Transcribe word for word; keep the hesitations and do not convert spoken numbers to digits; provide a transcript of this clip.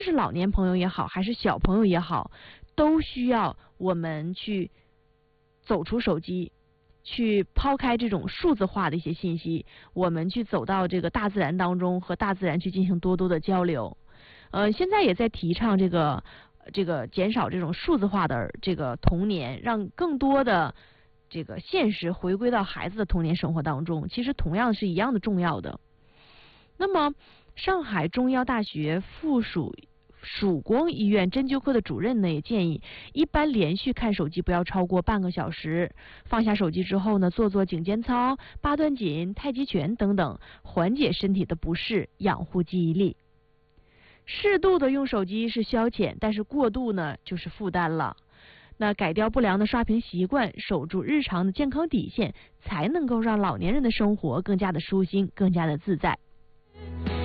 是老年朋友也好，还是小朋友也好，都需要我们去走出手机，去抛开这种数字化的一些信息，我们去走到这个大自然当中，和大自然去进行多多的交流。呃，现在也在提倡这个这个减少这种数字化的这个童年，让更多的这个现实回归到孩子的童年生活当中，其实同样是一样的重要的。那么，上海中医药大学附属曙光医院针灸科的主任呢，也建议，一般连续看手机不要超过半个小时。放下手机之后呢，做做颈肩操、八段锦、太极拳等等，缓解身体的不适，养护记忆力。适度的用手机是消遣，但是过度呢就是负担了。那改掉不良的刷屏习惯，守住日常的健康底线，才能够让老年人的生活更加的舒心，更加的自在。